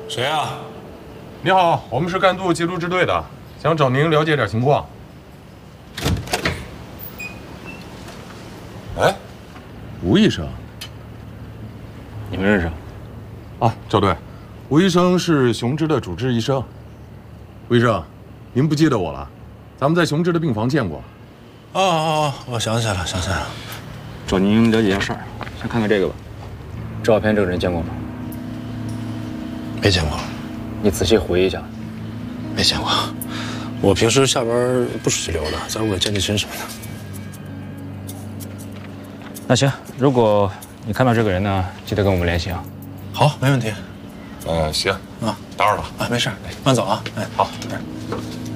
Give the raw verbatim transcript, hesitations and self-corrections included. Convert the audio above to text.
谁啊？ 你好，我们是甘肃缉毒支队的，想找您了解点情况。 哎， 吴医生， 你们认识？ 啊，赵队，吴医生是雄狮的主治医生。吴医生，您不记得我了？咱们在雄狮的病房见过。 哦哦哦，我想起来了，想起来了。 找您了解一下事儿，先看看这个吧。照片这个人见过吗？ 没见过。 你仔细回忆一下。 没见过。我平时下班不出去溜达，在屋里健健身什么的。 那行，如果你看到这个人呢，记得跟我们联系啊。 好，没问题。 嗯，行啊， 打扰了啊，没事，慢走啊。哎，好。